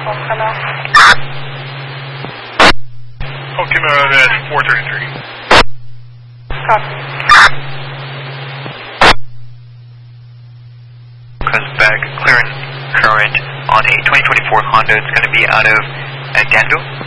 Hello. Oh, come out at 433. Copy. Comes back, clearing current on a 2024 Honda. It's going to be out of Dando.